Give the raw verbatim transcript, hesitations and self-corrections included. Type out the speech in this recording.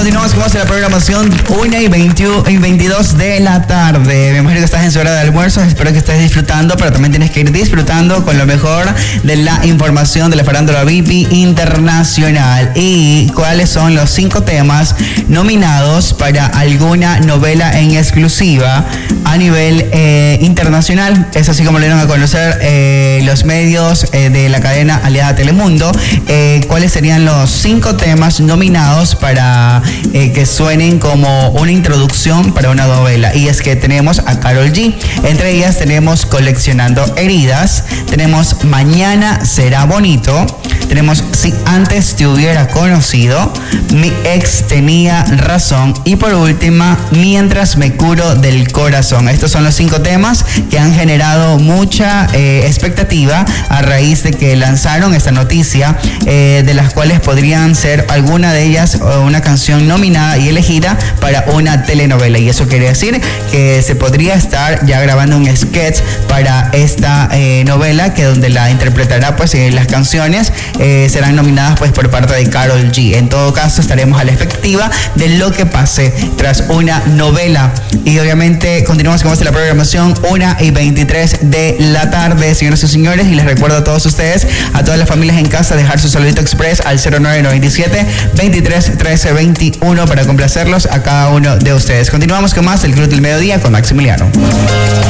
continuamos con la programación una y veintiuno y veintidós de la tarde. Me imagino que estás en su hora de almuerzo, espero que estés disfrutando, pero también tienes que ir disfrutando con lo mejor de la información de la farándula V I P internacional. Y cuáles son los cinco temas nominados para alguna novela en exclusiva a nivel eh, internacional. Es así como lo dieron a conocer eh, los medios eh, de la cadena aliada Telemundo. Eh, cuáles serían los cinco temas nominados para eh, que suenen como una introducción para una novela. Y es que tenemos a Karol G. Entre ellas tenemos Coleccionando Heridas, tenemos Mañana Será Bonito, tenemos Si Antes Te Hubiera Conocido, Mi Ex Tenía Razón y por última Mientras Me Curo del Corazón. Estos son los cinco temas que han generado mucha eh, expectativa a raíz de que lanzaron esta noticia, eh, de las cuales podrían ser alguna de ellas una canción nominada y elegida para una telenovela. Y eso quiere decir que se podría estar ya grabando un sketch para esta eh, novela, que donde la interpretará pues eh, las canciones eh, serán nominadas pues por parte de Karol G. En todo caso estaremos a la expectativa de lo que pase tras una novela. Y obviamente continuamos con la programación una y veintitrés de la tarde, señoras y señores, y les recuerdo a todos ustedes, a todas las familias en casa, dejar su saludito express al cero nueve nueve siete, veintitrés, trece, veintiuno para complacerlos a cada uno de ustedes. Continuamos con más el Club del Mediodía con Maximiliano.